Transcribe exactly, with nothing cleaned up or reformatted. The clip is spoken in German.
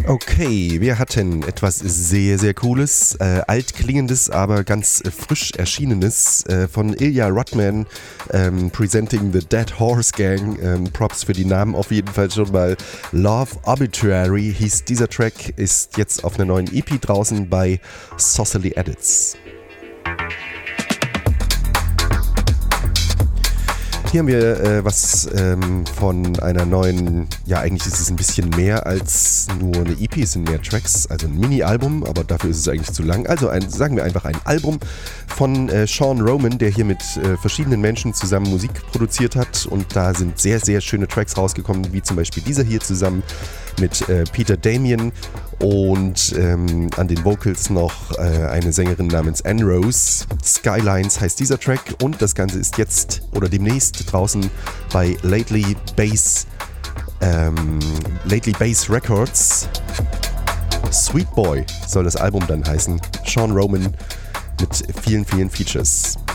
Okay, wir hatten etwas sehr, sehr Cooles, äh, altklingendes, aber ganz äh, frisch erschienenes äh, von Ilya Rudman, ähm, presenting the Dead Horse Gang. Ähm, Props für die Namen auf jeden Fall schon mal. Love Arbitrary hieß dieser Track, ist jetzt auf einer neuen E P draußen bei Saucily Edits. Hier haben wir äh, was ähm, von einer neuen, ja eigentlich ist es ein bisschen mehr als nur eine E P, es sind mehr Tracks, also ein Mini-Album, aber dafür ist es eigentlich zu lang. Also ein, sagen wir einfach ein Album von äh, Sean Roman, der hier mit äh, verschiedenen Menschen zusammen Musik produziert hat und da sind sehr, sehr schöne Tracks rausgekommen, wie zum Beispiel dieser hier zusammen mit äh, Peter Damien und ähm, an den Vocals noch äh, eine Sängerin namens Anne Rose. Skylines heißt dieser Track und das Ganze ist jetzt oder demnächst draußen bei Lately Bass, ähm, Lately Bass Records. Sweet Boy soll das Album dann heißen. Sean Roman mit vielen, vielen Features.